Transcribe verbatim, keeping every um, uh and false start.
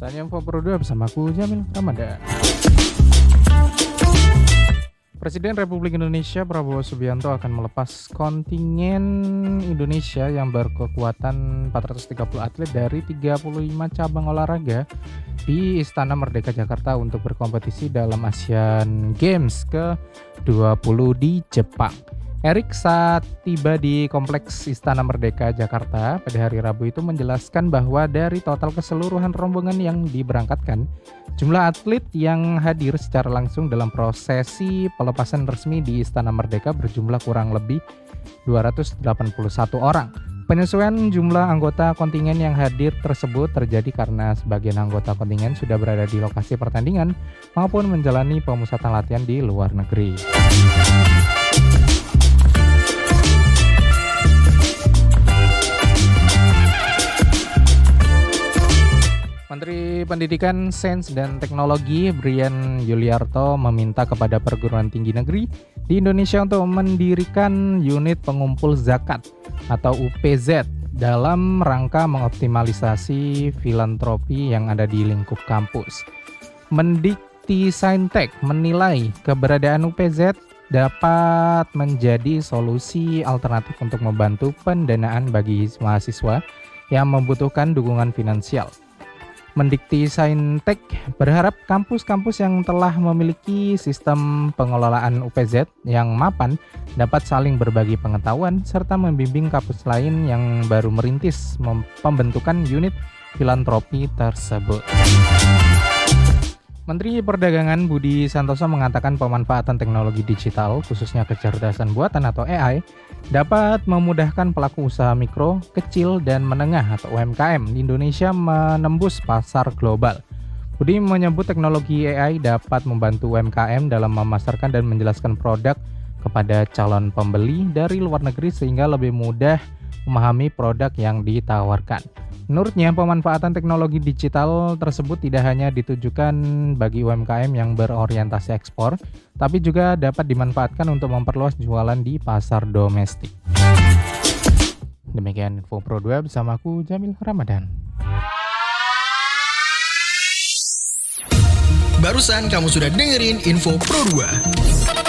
Saatnya Info Pro dua bersama aku Jamil Ramadan. Presiden Republik Indonesia Prabowo Subianto akan melepas kontingen Indonesia yang berkekuatan empat ratus tiga puluh atlet dari tiga puluh lima cabang olahraga di Istana Merdeka Jakarta untuk berkompetisi dalam Asian Games ke dua puluh di Jepang. Erik saat tiba di Kompleks Istana Merdeka Jakarta pada hari Rabu itu menjelaskan bahwa dari total keseluruhan rombongan yang diberangkatkan, jumlah atlet yang hadir secara langsung dalam prosesi pelepasan resmi di Istana Merdeka berjumlah kurang lebih dua ratus delapan puluh satu orang. Penyesuaian jumlah anggota kontingen yang hadir tersebut terjadi karena sebagian anggota kontingen sudah berada di lokasi pertandingan maupun menjalani pemusatan latihan di luar negeri. Menteri Pendidikan, Sains dan Teknologi Brian Yuliarto meminta kepada perguruan tinggi negeri di Indonesia untuk mendirikan unit pengumpul zakat atau U P Z dalam rangka mengoptimalisasi filantropi yang ada di lingkup kampus. Mendiktisaintek menilai keberadaan U P Z dapat menjadi solusi alternatif untuk membantu pendanaan bagi mahasiswa yang membutuhkan dukungan finansial. Mendiktisaintek berharap kampus-kampus yang telah memiliki sistem pengelolaan U P Z yang mapan dapat saling berbagi pengetahuan serta membimbing kampus lain yang baru merintis pembentukan unit filantropi tersebut. Menteri Perdagangan Budi Santoso mengatakan pemanfaatan teknologi digital, khususnya kecerdasan buatan atau A I, dapat memudahkan pelaku usaha mikro, kecil, dan menengah atau U M K M di Indonesia menembus pasar global. Budi menyebut teknologi A I dapat membantu U M K M dalam memasarkan dan menjelaskan produk kepada calon pembeli dari luar negeri sehingga lebih mudah memahami produk yang ditawarkan. Menurutnya, pemanfaatan teknologi digital tersebut tidak hanya ditujukan bagi U M K M yang berorientasi ekspor, tapi juga dapat dimanfaatkan untuk memperluas jualan di pasar domestik. Demikian Info Pro dua bersama aku Jamil Ramadan. Barusan kamu sudah dengerin Info Pro dua.